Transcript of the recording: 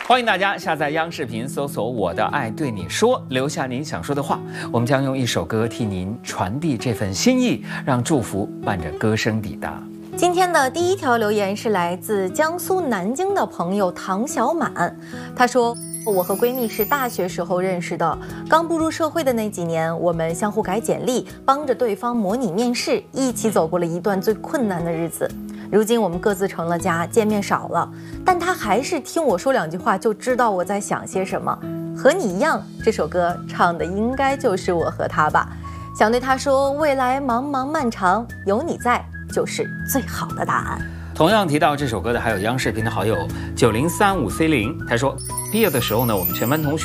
欢迎大家下载央视频，搜索"我的爱对你说"，留下您想说的话，我们将用一首歌替您传递这份心意，让祝福伴着歌声抵达。 今天的第一条留言是来自江苏南京的朋友唐小满，他说：我和闺蜜是大学时候认识的，刚步入社会的那几年，我们相互改简历，帮着对方模拟面试，一起走过了一段最困难的日子。如今我们各自成了家，见面少了，但他还是听我说两句话就知道我在想些什么。和你一样，这首歌唱的应该就是我和他吧。想对他说，未来茫茫漫长，有你在就是最好的答案。 同样提到这首歌的还有央视频的好友9035C0，他说毕业的时候呢，我们全班同学